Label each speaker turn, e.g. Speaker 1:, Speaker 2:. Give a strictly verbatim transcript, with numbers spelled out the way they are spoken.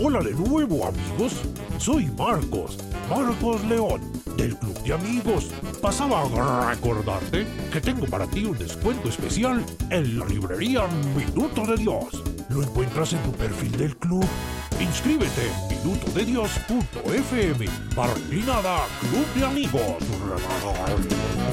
Speaker 1: Hola de nuevo, amigos. Soy Marcos, Marcos León, del Club de Amigos. Pasaba a recordarte que tengo para ti un descuento especial en la librería Minuto de Dios. Lo encuentras en tu perfil del club. Inscríbete en minuto de dios punto f m. Barra inclinada Club de Amigos.